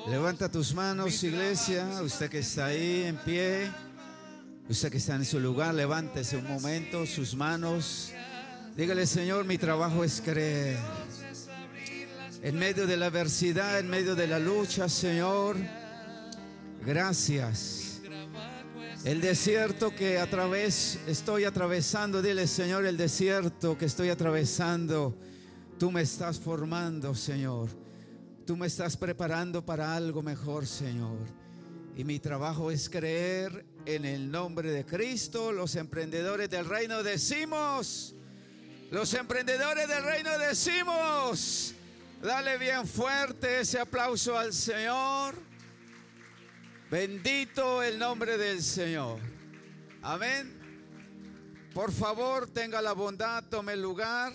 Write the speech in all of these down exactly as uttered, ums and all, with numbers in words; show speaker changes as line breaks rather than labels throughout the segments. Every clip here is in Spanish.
Levanta tus manos, iglesia. Usted que está ahí en pie, usted que está en su lugar, levántese un momento sus manos. Dígale: Señor, mi trabajo es creer. En medio de la adversidad, en medio de la lucha, Señor, gracias. El desierto que a través estoy atravesando, dile: Señor, el desierto que estoy atravesando, tú me estás formando, Señor. Tú me estás preparando para algo mejor, Señor. Y mi trabajo es creer en el nombre de Cristo. Los emprendedores del reino decimos, los emprendedores del reino decimos. Dale bien fuerte ese aplauso al Señor. Bendito el nombre del Señor. Amén. Por favor, tenga la bondad, tome el lugar.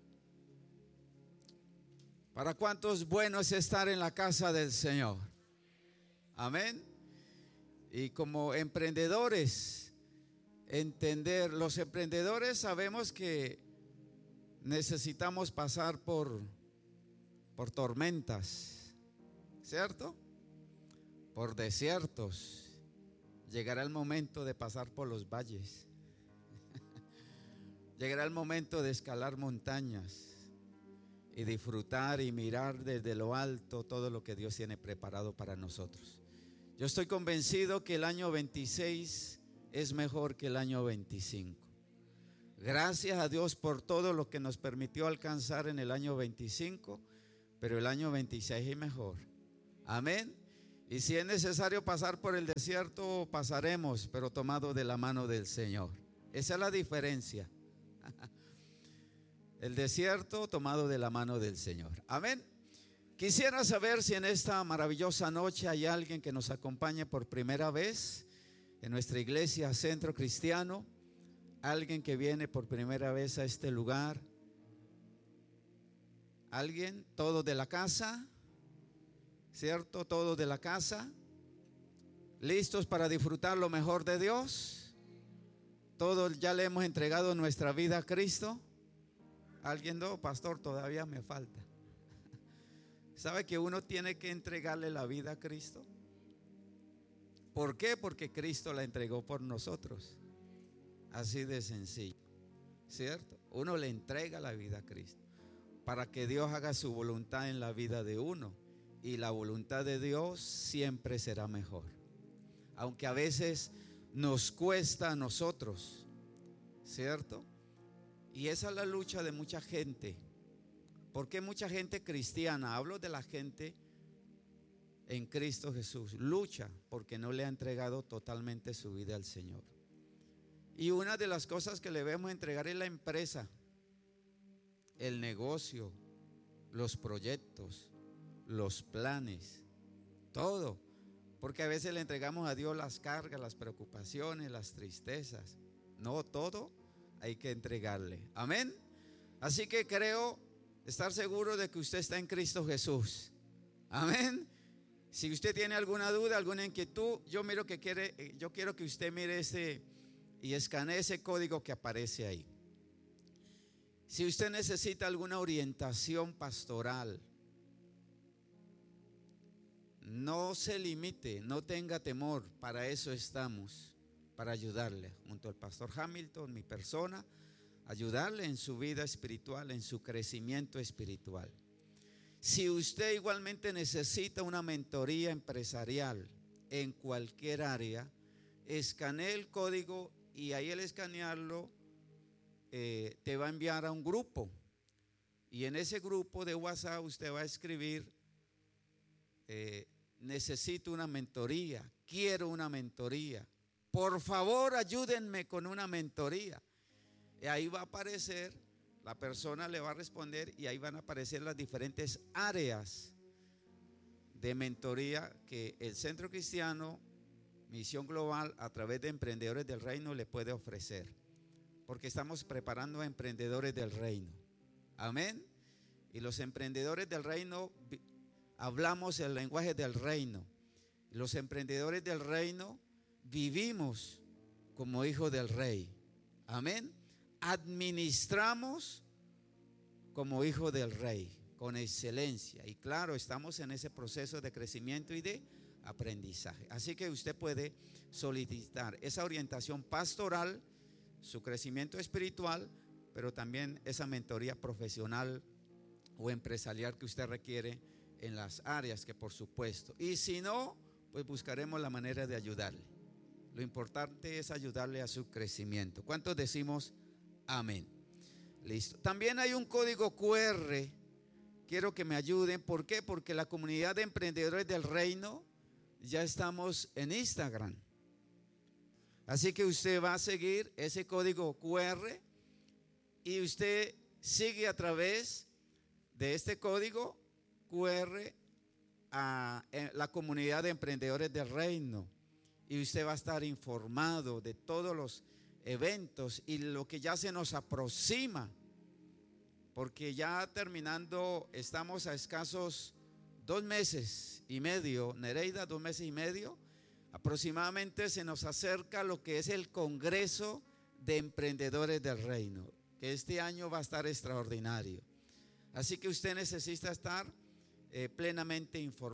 ¿Para cuántos bueno es estar en la casa del Señor? Amén. Y como emprendedores, entender, los emprendedores sabemos que necesitamos pasar por, por tormentas, ¿cierto? Por desiertos. Llegará el momento de pasar por los valles. Llegará el momento de escalar montañas y disfrutar y mirar desde lo alto todo lo que Dios tiene preparado para nosotros. Yo estoy convencido que el año veintiséis es mejor que el año veinticinco. Gracias a Dios por todo lo que nos permitió alcanzar en el año veinticinco, pero el año veintiséis es mejor. Amén. Y si es necesario pasar por el desierto, pasaremos, pero tomado de la mano del Señor. Esa es la diferencia. El desierto tomado de la mano del Señor. Amén. Quisiera saber si en esta maravillosa noche hay alguien que nos acompañe por primera vez en nuestra iglesia Centro Cristiano. Alguien que viene por primera vez a este lugar. Alguien, todo de la casa, ¿cierto? Todo de la casa. ¿Listos para disfrutar lo mejor de Dios? Todos ya le hemos entregado nuestra vida a Cristo. ¿Alguien no? Pastor, todavía me falta. ¿Sabe que uno tiene que entregarle la vida a Cristo? ¿Por qué? Porque Cristo la entregó por nosotros. Así de sencillo, ¿cierto? Uno le entrega la vida a Cristo para que Dios haga su voluntad en la vida de uno. Y la voluntad de Dios siempre será mejor, aunque a veces nos cuesta a nosotros, ¿cierto? Y esa es la lucha de mucha gente. ¿Por qué mucha gente cristiana? Hablo de la gente en Cristo Jesús. Lucha porque no le ha entregado totalmente su vida al Señor. Y una de las cosas que le debemos entregar es la empresa, el negocio, los proyectos, los planes, todo. Porque a veces le entregamos a Dios las cargas, las preocupaciones, las tristezas. No, todo hay que entregarle. Amén. Así que creo estar seguro de que usted está en Cristo Jesús. Amén. Si usted tiene alguna duda, alguna inquietud, yo miro que quiere, yo quiero que usted mire ese y escanee ese código que aparece ahí. Si usted necesita alguna orientación pastoral, no se limite, no tenga temor, para eso estamos, para ayudarle, junto al pastor Hamilton, mi persona, ayudarle en su vida espiritual, en su crecimiento espiritual. Si usted igualmente necesita una mentoría empresarial en cualquier área, escanee el código y ahí al escanearlo eh, te va a enviar a un grupo. Y en ese grupo de WhatsApp usted va a escribir: eh, necesito una mentoría, quiero una mentoría. Por favor, ayúdenme con una mentoría. Y ahí va a aparecer, la persona le va a responder y ahí van a aparecer las diferentes áreas de mentoría que el Centro Cristiano Misión Global a través de Emprendedores del Reino le puede ofrecer. Porque estamos preparando a emprendedores del reino. Amén. Y los emprendedores del reino hablamos el lenguaje del reino. Los emprendedores del reino vivimos como hijos del rey. Amén. Administramos como hijos del rey. con excelencia. Y claro, estamos en ese proceso de crecimiento y de aprendizaje. Así que usted puede solicitar esa orientación pastoral, su crecimiento espiritual, pero también esa mentoría profesional o empresarial que usted requiere en las áreas que por supuesto. Y si no, pues buscaremos la manera de ayudarle. Lo importante es ayudarle a su crecimiento. ¿Cuántos decimos amén? Listo. También hay un código Q R. Quiero que me ayuden. ¿Por qué? Porque la comunidad de emprendedores del reino ya estamos en Instagram. Así que usted va a seguir ese código Q R y usted sigue a través de este código Q R a la comunidad de emprendedores del reino. Y usted va a estar informado de todos los eventos y lo que ya se nos aproxima. Porque ya terminando, estamos a escasos dos meses y medio, Nereida, dos meses y medio. Aproximadamente se nos acerca lo que es el Congreso de Emprendedores del Reino, que este año va a estar extraordinario. Así que usted necesita estar eh, plenamente informado.